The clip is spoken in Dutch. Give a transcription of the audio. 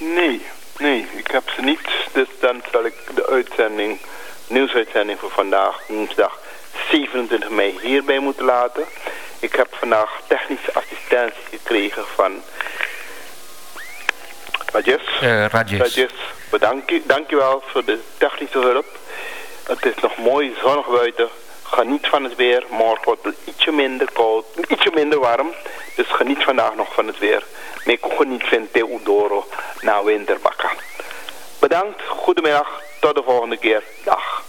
Nee, ik heb ze niet. Dus dan zal ik de nieuwsuitzending voor vandaag, woensdag 27 mei, hierbij moeten laten. Ik heb vandaag technische assistentie gekregen van Rajesh. Dankjewel voor de technische hulp. Het is nog mooi zonnig buiten. Geniet van het weer. Morgen wordt het ietsje minder koud, ietsje minder warm. Dus geniet vandaag nog van het weer. Maar ik geniet van Teodoro na winterbakken. Bedankt, goedemiddag, tot de volgende keer. Dag.